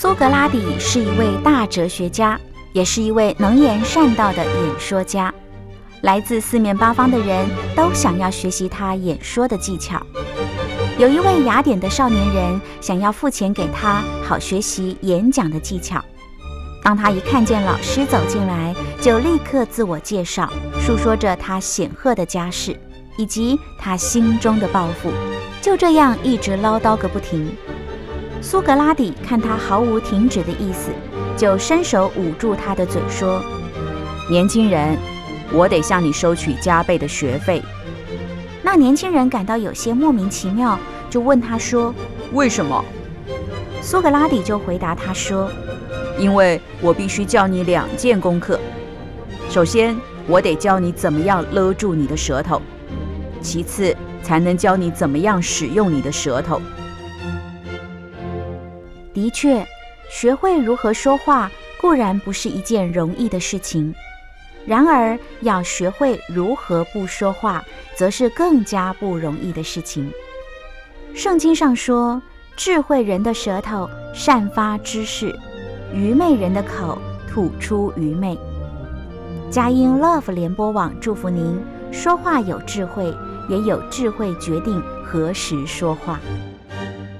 苏格拉底是一位大哲学家，也是一位能言善道的演说家。来自四面八方的人都想要学习他演说的技巧。有一位雅典的少年人想要付钱给他，好学习演讲的技巧。当他一看见老师走进来，就立刻自我介绍，述说着他显赫的家世以及他心中的抱负，就这样一直唠叨个不停。苏格拉底看他毫无停止的意思，就伸手捂住他的嘴说：年轻人，我得向你收取加倍的学费。那年轻人感到有些莫名其妙，就问他说：为什么？苏格拉底就回答他说：因为我必须教你2件功课。首先，我得教你怎么样勒住你的舌头，其次才能教你怎么样使用你的舌头。的确，学会如何说话固然不是一件容易的事情，然而要学会如何不说话，则是更加不容易的事情。圣经上说，智慧人的舌头散发知识，愚昧人的口吐出愚昧。佳音 Love 联播网祝福您，说话有智慧，也有智慧决定何时说话。